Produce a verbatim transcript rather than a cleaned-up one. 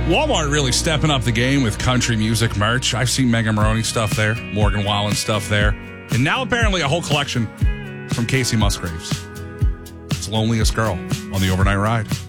Walmart really stepping up the game with country music merch. I've seen Megan Maroney stuff there, Morgan Wallen stuff there, and now apparently a whole collection from Casey Musgraves. It's Loneliest Girl on the Overnight Ride.